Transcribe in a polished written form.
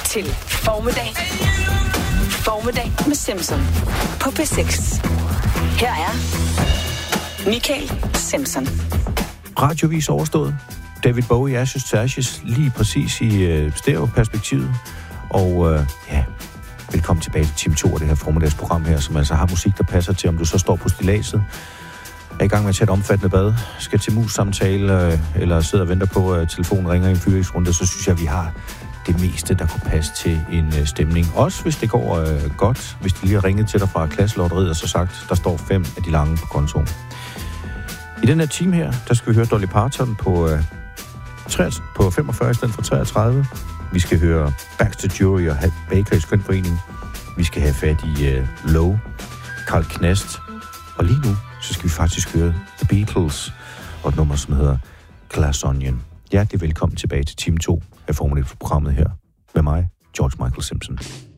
til Formiddag. Formiddag med Simpson på P6. Her er Michael Simpson. Radiovis overstået. David Bowie, Ashes to Ashes, lige præcis i stereoperspektivet. Og velkommen tilbage til time 2 af det her formiddagsprogram her, som altså har musik, der passer til, om du så står på stilladset, er i gang med at tage et omfattende bad, skal til mus-samtale, eller sidder og venter på, at telefonen ringer i en fyringsrunde, så synes jeg, at vi har det meste, der kunne passe til en stemning. Også hvis det går godt, hvis de lige har ringet til dig fra klasselotteriet og så sagt, der står 5 af de lange på kontoen. I den her time her, der skal vi høre Dolly Parton på 45 i stedet for 33. Vi skal høre Baxter Jury og Baker i Skønforening. Vi skal have fat i Low, Carl Knast. Og lige nu, så skal vi faktisk høre The Beatles og et nummer, som hedder Glass Onion. Hjertelig velkommen tilbage til time 2 af formiddagsprogrammet her med mig, George Michael Simpson.